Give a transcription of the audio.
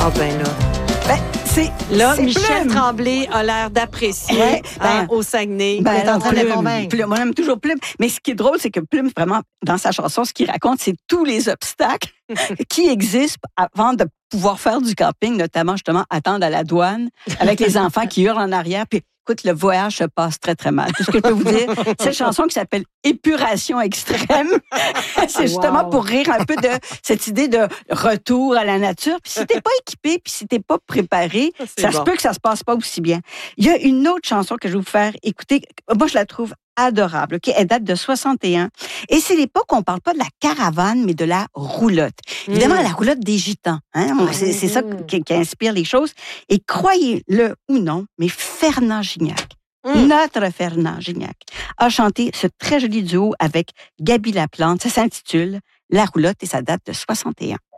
Ah ben là. Là, Michel Tremblay a l'air d'apprécier au Saguenay. Ben, Elle est en train de Plume. convaincre. Plume. Moi, j'aime toujours Plume. Mais ce qui est drôle, c'est que Plume, vraiment, dans sa chanson, ce qu'il raconte, c'est tous les obstacles qui existent avant de pouvoir faire du camping, notamment, justement, attendre à la douane avec les enfants qui hurlent en arrière. Puis, écoute, le voyage se passe très, très mal. Tout ce que je peux vous dire, cette chanson qui s'appelle Épuration extrême, c'est justement pour rire un peu de cette idée de retour à la nature. Puis si t'es pas équipé, puis si t'es pas préparé, ça se peut que ça se passe pas aussi bien. Il y a une autre chanson que je vais vous faire écouter. Moi, je la trouve adorable. Okay? Elle date de 61. Et c'est l'époque où on parle pas de la caravane, mais de la roulotte. Évidemment, la roulotte des Gitans. Hein? C'est ça qui inspire les choses. Et croyez-le ou non, mais Fernand Gignac, notre Fernand Gignac, a chanté ce très joli duo avec Gaby Laplante. Ça s'intitule La roulotte et ça date de 61.